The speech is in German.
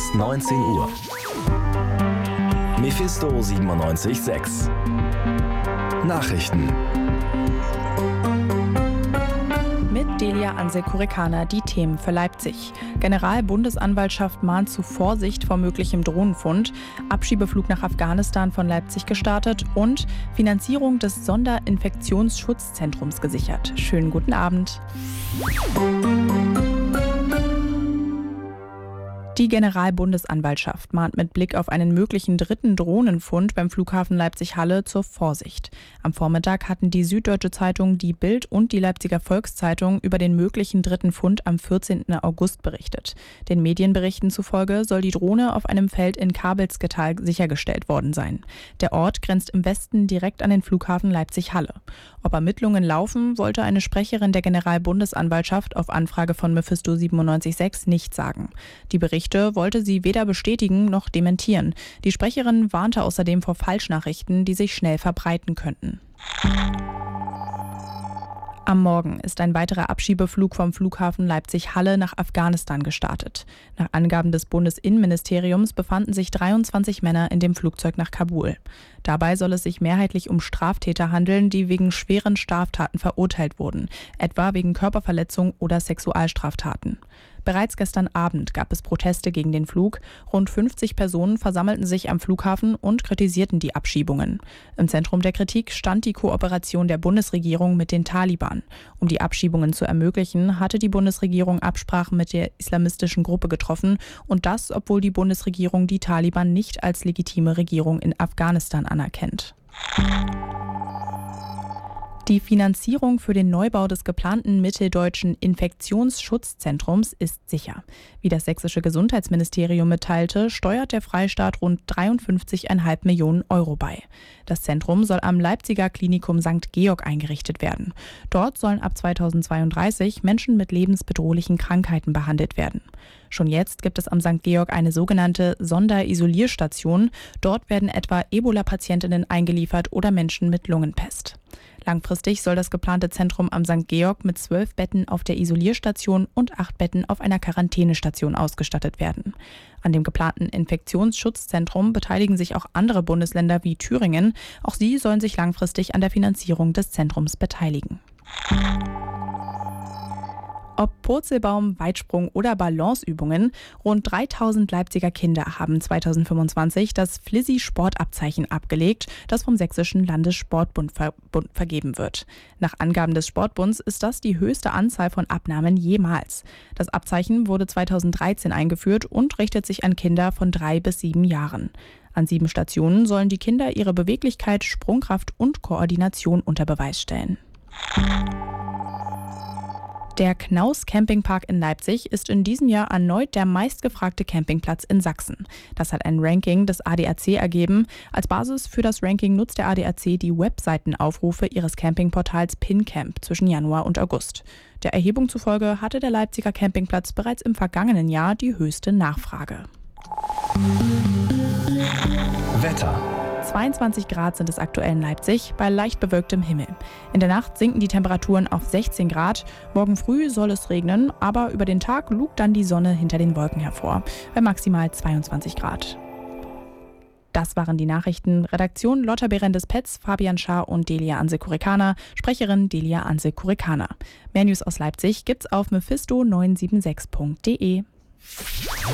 ist 19 Uhr. Mephisto 97.6 Nachrichten. Mit Delia Ansel-Kurikana die Themen für Leipzig. Generalbundesanwaltschaft mahnt zu Vorsicht vor möglichem Drohnenfund, Abschiebeflug nach Afghanistan von Leipzig gestartet und Finanzierung des Sonderinfektionsschutzzentrums gesichert. Schönen guten Abend. Die Generalbundesanwaltschaft mahnt mit Blick auf einen möglichen dritten Drohnenfund beim Flughafen Leipzig-Halle zur Vorsicht. Am Vormittag hatten die Süddeutsche Zeitung, die Bild und die Leipziger Volkszeitung über den möglichen dritten Fund am 14. August berichtet. Den Medienberichten zufolge soll die Drohne auf einem Feld in Kabelsgetal sichergestellt worden sein. Der Ort grenzt im Westen direkt an den Flughafen Leipzig-Halle. Ob Ermittlungen laufen, wollte eine Sprecherin der Generalbundesanwaltschaft auf Anfrage von Mephisto 97.6 nicht sagen. Die Berichte wollte sie weder bestätigen noch dementieren. Die Sprecherin warnte außerdem vor Falschnachrichten, die sich schnell verbreiten könnten. Am Morgen ist ein weiterer Abschiebeflug vom Flughafen Leipzig-Halle nach Afghanistan gestartet. Nach Angaben des Bundesinnenministeriums befanden sich 23 Männer in dem Flugzeug nach Kabul. Dabei soll es sich mehrheitlich um Straftäter handeln, die wegen schweren Straftaten verurteilt wurden, etwa wegen Körperverletzung oder Sexualstraftaten. Bereits gestern Abend gab es Proteste gegen den Flug. Rund 50 Personen versammelten sich am Flughafen und kritisierten die Abschiebungen. Im Zentrum der Kritik stand die Kooperation der Bundesregierung mit den Taliban. Um die Abschiebungen zu ermöglichen, hatte die Bundesregierung Absprachen mit der islamistischen Gruppe getroffen. Und das, obwohl die Bundesregierung die Taliban nicht als legitime Regierung in Afghanistan anerkennt. Die Finanzierung für den Neubau des geplanten mitteldeutschen Infektionsschutzzentrums ist sicher. Wie das sächsische Gesundheitsministerium mitteilte, steuert der Freistaat rund 53,5 Millionen Euro bei. Das Zentrum soll am Leipziger Klinikum St. Georg eingerichtet werden. Dort sollen ab 2032 Menschen mit lebensbedrohlichen Krankheiten behandelt werden. Schon jetzt gibt es am St. Georg eine sogenannte Sonderisolierstation. Dort werden etwa Ebola-Patientinnen eingeliefert oder Menschen mit Lungenpest. Langfristig soll das geplante Zentrum am St. Georg mit 12 Betten auf der Isolierstation und 8 Betten auf einer Quarantänestation ausgestattet werden. An dem geplanten Infektionsschutzzentrum beteiligen sich auch andere Bundesländer wie Thüringen. Auch sie sollen sich langfristig an der Finanzierung des Zentrums beteiligen. Ob Purzelbaum, Weitsprung oder Balanceübungen, rund 3000 Leipziger Kinder haben 2025 das Flizzy-Sportabzeichen abgelegt, das vom Sächsischen Landessportbund vergeben wird. Nach Angaben des Sportbunds ist das die höchste Anzahl von Abnahmen jemals. Das Abzeichen wurde 2013 eingeführt und richtet sich an Kinder von 3 bis 7 Jahren. An 7 Stationen sollen die Kinder ihre Beweglichkeit, Sprungkraft und Koordination unter Beweis stellen. Der Knaus Campingpark in Leipzig ist in diesem Jahr erneut der meistgefragte Campingplatz in Sachsen. Das hat ein Ranking des ADAC ergeben. Als Basis für das Ranking nutzt der ADAC die Webseitenaufrufe ihres Campingportals PinCamp zwischen Januar und August. Der Erhebung zufolge hatte der Leipziger Campingplatz bereits im vergangenen Jahr die höchste Nachfrage. Wetter. 22 Grad sind es aktuell in Leipzig bei leicht bewölktem Himmel. In der Nacht sinken die Temperaturen auf 16 Grad. Morgen früh soll es regnen, aber über den Tag lugt dann die Sonne hinter den Wolken hervor, bei maximal 22 Grad. Das waren die Nachrichten. Redaktion Lotta Berendes-Petz, Fabian Schaar und Delia Ansel-Kurikana. Sprecherin Delia Ansel-Kurikana. Mehr News aus Leipzig gibt's auf mephisto976.de.